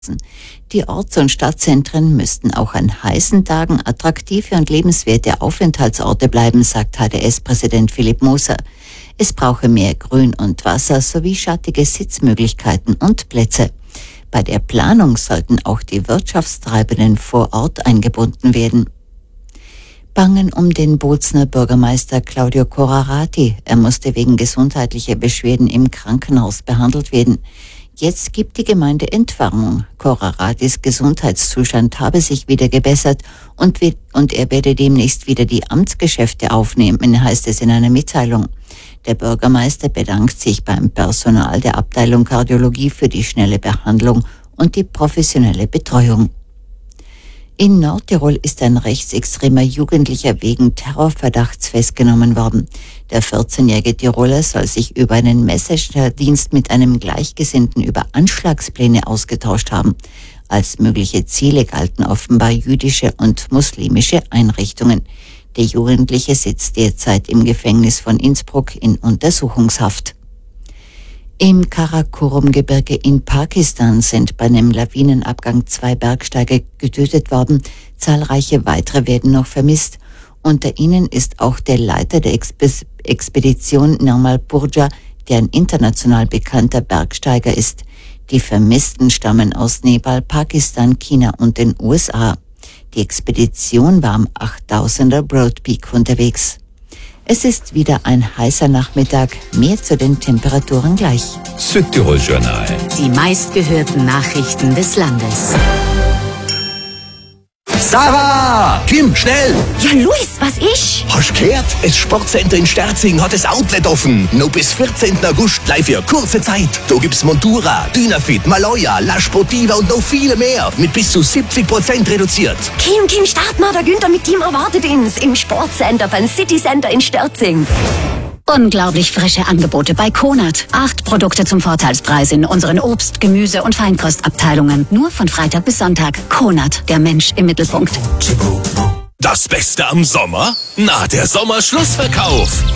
Die Orts- und Stadtzentren müssten auch an heißen Tagen attraktive und lebenswerte Aufenthaltsorte bleiben, sagt HDS-Präsident Philipp Moser. Es brauche mehr Grün und Wasser sowie schattige Sitzmöglichkeiten und Plätze. Bei der Planung sollten auch die Wirtschaftstreibenden vor Ort eingebunden werden. Bangen um den Bozner Bürgermeister Claudio Corrarati. Er musste wegen gesundheitlicher Beschwerden im Krankenhaus behandelt werden. Jetzt gibt die Gemeinde Entwarnung. Corraratis Gesundheitszustand habe sich wieder gebessert und er werde demnächst wieder die Amtsgeschäfte aufnehmen, heißt es in einer Mitteilung. Der Bürgermeister bedankt sich beim Personal der Abteilung Kardiologie für die schnelle Behandlung und die professionelle Betreuung. In Nordtirol ist ein rechtsextremer Jugendlicher wegen Terrorverdachts festgenommen worden. Der 14-jährige Tiroler soll sich über einen Messenger-Dienst mit einem Gleichgesinnten über Anschlagspläne ausgetauscht haben. Als mögliche Ziele galten offenbar jüdische und muslimische Einrichtungen. Der Jugendliche sitzt derzeit im Gefängnis von Innsbruck in Untersuchungshaft. Im Karakorum-Gebirge in Pakistan sind bei einem Lawinenabgang 2 Bergsteiger getötet worden. Zahlreiche weitere werden noch vermisst. Unter ihnen ist auch der Leiter der Expedition Nirmal Purja, der ein international bekannter Bergsteiger ist. Die Vermissten stammen aus Nepal, Pakistan, China und den USA. Die Expedition war am 8000er Broad Peak unterwegs. Es ist wieder ein heißer Nachmittag. Mehr zu den Temperaturen gleich. Südtirol Journal. Die meistgehörten Nachrichten des Landes. Sarah! Kim, schnell! Ja, Luis, was ist? Hast du gehört? Das Sportcenter in Sterzing hat das Outlet offen. Noch bis 14. August gleich für kurze Zeit. Da gibt's Montura, Dynafit, Maloja, La Sportiva und noch viele mehr. Mit bis zu 70% reduziert. Kim, start mal, der Günther mit ihm erwartet uns im Sportcenter beim City Center in Sterzing. Unglaublich frische Angebote bei Konert. 8 Produkte zum Vorteilspreis in unseren Obst-, Gemüse- und Feinkostabteilungen. Nur von Freitag bis Sonntag. Konert, der Mensch im Mittelpunkt. Das Beste am Sommer? Na, der Sommerschlussverkauf.